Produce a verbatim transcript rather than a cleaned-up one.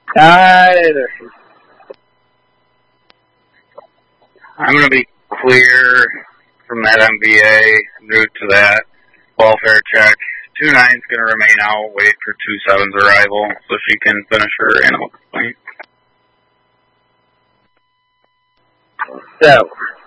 Uh, there she is. I'm going to be clear from that M V A, route to that welfare check. Two nine's going to remain out, wait for two seven's arrival so she can finish her animal complaint. So,